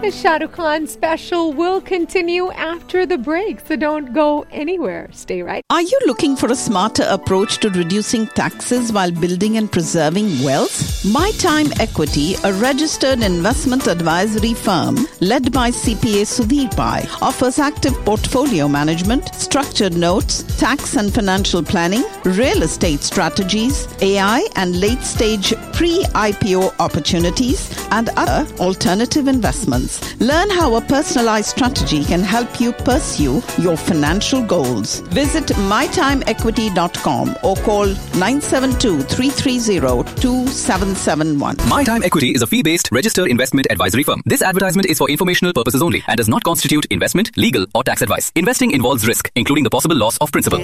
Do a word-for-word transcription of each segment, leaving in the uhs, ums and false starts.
The Shah Rukh Khan special will continue after the break, so don't go anywhere. Stay right. Are you looking for a smarter approach to reducing taxes while building and preserving wealth? My Time Equity, a registered investment advisory firm led by C P A Sudhir Pai, offers active portfolio management, structured notes, tax and financial planning, real estate strategies, A I and late-stage pre-I P O opportunities, and other alternative investments. Learn how a personalized strategy can help you pursue your financial goals. Visit my time equity dot com or call nine seven two, three three zero, two seven seven one. My Time Equity is a fee-based registered investment advisory firm. This advertisement is for informational purposes only and does not constitute investment, legal or tax advice. Investing involves risk, including the possible loss of principal.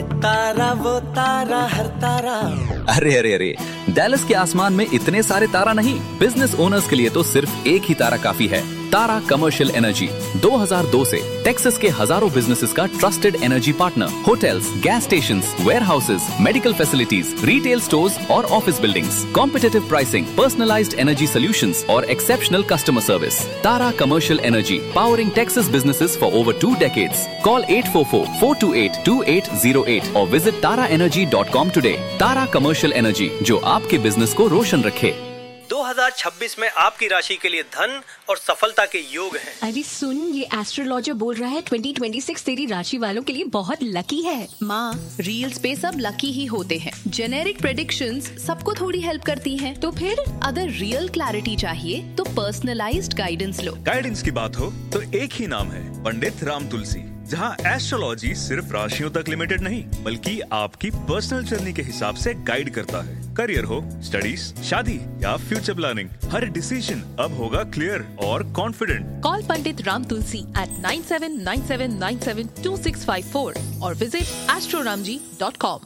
अरे अरे अरे Dallas के आसमान में इतने सारे तारा नहीं, business owners के लिए तो सिर्फ एक ही तारा काफी है। तारा कमर्शियल एनर्जी दो हज़ार दो से टेक्सास के हजारों बिजनेसेस का trusted energy partner. Hotels, gas stations, warehouses, medical facilities, retail stores और office buildings, competitive pricing, personalised energy solutions और exceptional customer service. Tara commercial energy, powering Texas businesses for over two decades. Call at four four, four to eight, to eight zero eight और visit तारा energy dot com today. तारा commercial energy, जो आपके business को रोशन रखे। दो हज़ार छब्बीस में आपकी राशि के लिए धन और सफलता के योग हैं। अरे सुन, ये एस्ट्रोलॉजर बोल रहा है ट्वेंटी ट्वेंटी सिक्स तेरी राशि वालों के लिए बहुत लकी है। माँ, रील्स पे सब लकी ही होते हैं। जेनेरिक प्रेडिक्शंस सबको थोड़ी हेल्प करती हैं। तो फिर अगर रियल क्लैरिटी चाहिए तो पर्सनलाइज्ड गाइडेंस लो। गाइडेंस की बात हो तो एक ही नाम है, पंडित राम तुलसी, जहाँ एस्ट्रोलॉजी सिर्फ राशियों तक लिमिटेड नहीं बल्कि आपकी पर्सनल जर्नी के हिसाब से गाइड करता है। करियर हो, स्टडीज, शादी या फ्यूचर प्लानिंग, हर डिसीजन अब होगा क्लियर और confident. Call Pandit Ram Tulsi eight nine seven nine seven nine seven to six five four और visit astro Ram ji dot com.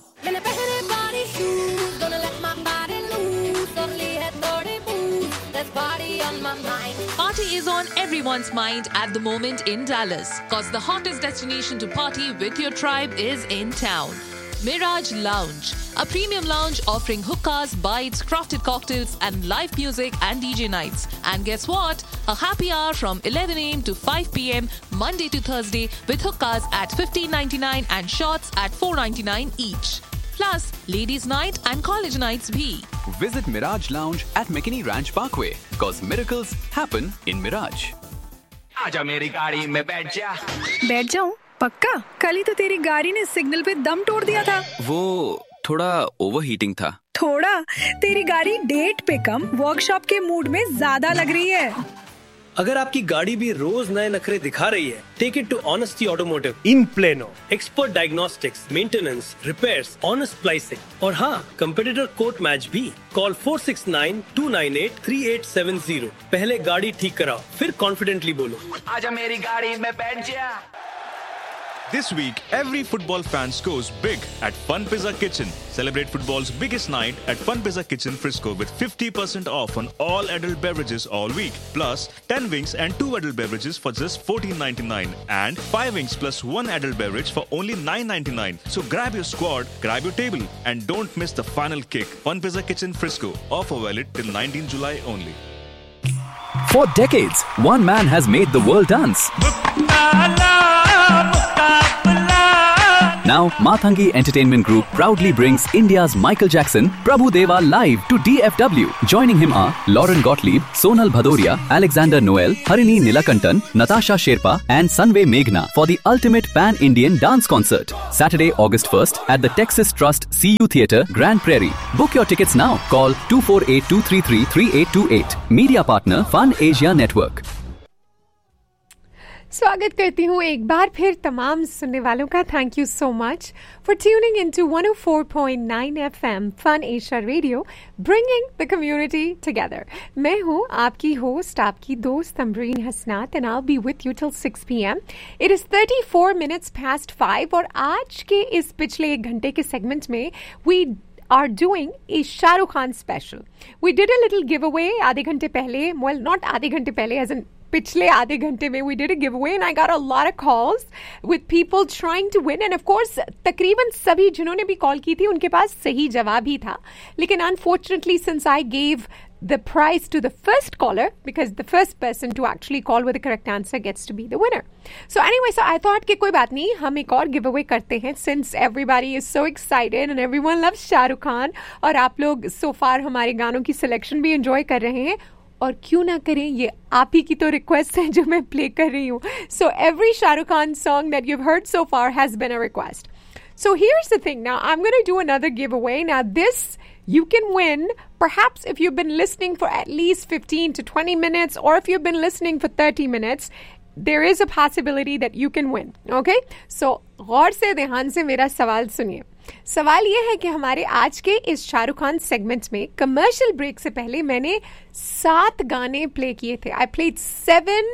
Party is on everyone's mind at the moment in Dallas, cause the hottest destination to party with your tribe is in town. Mirage Lounge, a premium lounge offering hookahs, bites, crafted cocktails and live music and D J nights. And guess what? A happy hour from eleven a.m. to five p.m. Monday to Thursday with hookahs at fifteen ninety-nine and shots at four ninety-nine each. Plus, ladies' night and college nights bhi. Visit Mirage Lounge at McKinney Ranch Parkway, cause miracles happen in Mirage. आजा मेरी गाड़ी में बैठ जा। बैठ जाऊं? पक्का? कल ही तो तेरी गाड़ी ने सिग्नल पे दम तोड़ दिया था। वो थोड़ा ओवरहीटिंग था। थोड़ा? तेरी गाड़ी डेट पे कम वर्कशॉप के मूड में ज्यादा लग रही है। अगर आपकी गाड़ी भी रोज नए नखरे दिखा रही है, take it to honesty automotive in plano. Expert diagnostics, maintenance, repairs, honest pricing और हाँ, कंपेटिटर कोट मैच भी। Call four six nine, to nine eight, three eight seven zero। पहले गाड़ी ठीक कराओ, फिर कॉन्फिडेंटली बोलो, आजा मेरी गाड़ी में बैठ जा। This week, every football fan scores big at Fun Pizza Kitchen. Celebrate football's biggest night at Fun Pizza Kitchen Frisco with fifty percent off on all adult beverages all week. Plus, ten wings and two adult beverages for just fourteen ninety-nine. And five wings plus one adult beverage for only nine ninety-nine. So grab your squad, grab your table, and don't miss the final kick. Fun Pizza Kitchen Frisco. Offer valid till nineteenth July only. For decades, one man has made the world dance. Now, Mathangi Entertainment Group proudly brings India's Michael Jackson, Prabhu Deva live to D F W. Joining him are Lauren Gottlieb, Sonal Bhadoria, Alexander Noel, Harini Nilakantan, Natasha Sherpa and Sanve Meghna for the ultimate pan-Indian dance concert. Saturday, August first at the Texas Trust C U Theatre, Grand Prairie. Book your tickets now. Call two four eight, two three three, three eight two eight. Media partner Fun Asia Network. स्वागत करती हूँ एक बार फिर तमाम सुनने वालों का। Thank you so much for tuning in to one O four point nine F M fun Asia radio, bringing the community together. मैं हूँ आपकी होस्ट, आपकी दोस्त तमरीन हसनात, and I will be with you till six P M. It is thirty four minutes past five और आज के इस पिछले एक घंटे के सेगमेंट में we are doing a Shah Rukh Khan special. We did a little giveaway आधे घंटे पहले, well not आधे घंटे पहले as in पिछले आधे घंटे में we did a giveaway and I got a lot of calls with people trying to win, and of course तकरीबन सभी जिन्होंने भी कॉल की थी उनके पास सही जवाब ही था, लेकिन unfortunately since I gave the prize to the first caller, because the first person to actually call with the correct answer gets to be the winner. So anyway, so I thought कि कोई बात नहीं, हम एक और giveaway करते हैं, since everybody is so excited and everyone loves Shahrukh Khan, और आप लोग so far हमारे गानों की selection भी enjoy कर रहे हैं, और क्यों ना करें, ये आप ही की तो रिक्वेस्ट है जो मैं प्ले कर रही हूँ. So every Shahrukh Khan song that you've heard so far has been a request. So here's the thing. Now I'm going to do another giveaway. Now this you can win perhaps if you've been listening for at least fifteen to twenty minutes, or if you've been listening for thirty minutes, there is a possibility that you can win. Okay? So गौर से ध्यान से मेरा सवाल सुनिए. सवाल ये है कि हमारे आज के इस शाहरुख खान सेगमेंट में कमर्शियल ब्रेक से पहले मैंने सात गाने प्ले किए थे. I played seven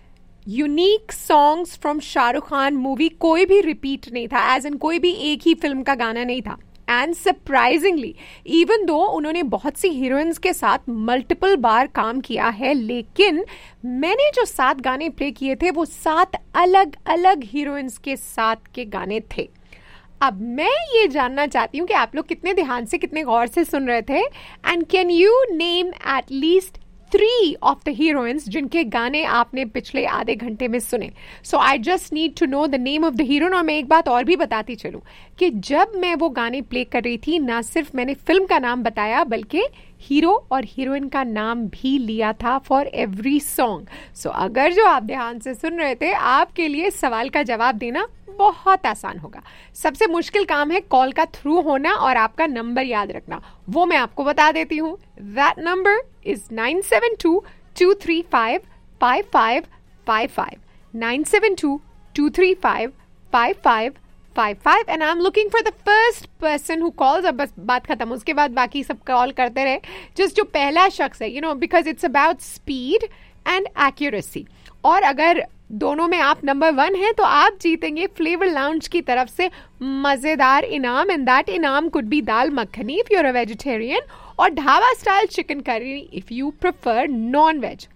unique songs from Shahrukh Khan movie. कोई भी रिपीट नहीं था, एज इन कोई भी एक ही फिल्म का गाना नहीं था. एंड सरप्राइजिंगली, इवन दो उन्होंने बहुत सी हीरोइंस के साथ मल्टीपल बार काम किया है, लेकिन मैंने जो सात गाने प्ले किए थे वो सात अलग अलग हीरोइंस के साथ के गाने थे. अब मैं ये जानना चाहती हूँ कि आप लोग कितने ध्यान से, कितने गौर से सुन रहे थे. And can you name at least three of the heroines जिनके गाने आपने पिछले आधे घंटे में सुने. सो I just need to know the name of the heroine. और मैं एक बात और भी बताती चलूं कि जब मैं वो गाने प्ले कर रही थी, ना सिर्फ मैंने फिल्म का नाम बताया बल्कि हीरो और हीरोइन का नाम भी लिया था फॉर एवरी सॉन्ग. सो अगर जो आप ध्यान से सुन रहे थे, आपके लिए सवाल का जवाब देना बहुत आसान होगा. सबसे मुश्किल काम है कॉल का थ्रू होना और आपका नंबर याद रखना. वो मैं आपको बता देती हूँ. That number is nine seven to to three five five five five five nine seven to to three five five five five five. And I am looking for the first person who calls. अब बस बात खत्म, उसके बाद बाकी सब call करते रहे. जस्ट जो पहला शख्स है, you know, because it's about speed and accuracy. और अगर दोनों में आप नंबर वन हैं तो आप जीतेंगे फ्लेवर लाउंज की तरफ से मजेदार इनाम. एंड दैट इनाम could be dal makhani if you are a vegetarian, और dhaba style chicken curry if you prefer non veg.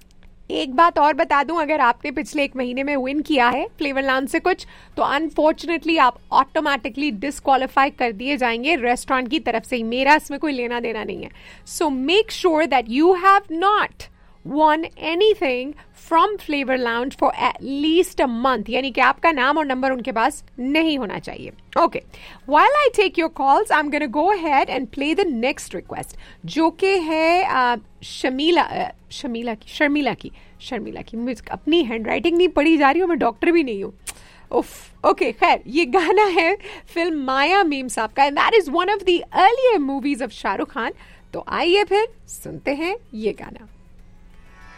एक बात और बता दूं, अगर आपने पिछले एक महीने में विन किया है फ्लेवर लाउंज से कुछ, तो अनफॉर्चुनेटली आप ऑटोमेटिकली डिस्क्वालीफाई कर दिए जाएंगे रेस्टोरेंट की तरफ से ही. मेरा इसमें कोई लेना देना नहीं है. So make sure that you have not won anything from Flavor Lounge for at least a month. यानी कि आपका नाम और नंबर उनके पास नहीं होना चाहिए. Okay. While I take your calls, I'm going to go ahead and play the next request, जो कि है शमीला शमीला की शर्मिला की शर्मिला की मुझे अपनी हैंडराइटिंग नहीं पढ़ी जा रही हूँ, मैं डॉक्टर भी नहीं हूँ. उफ. ओके, खैर, ये गाना है फिल्म माया मीम साहब का, and that is one of the earlier movies of Shahrukh Khan. तो आइए फिर सुनते हैं ये गाना.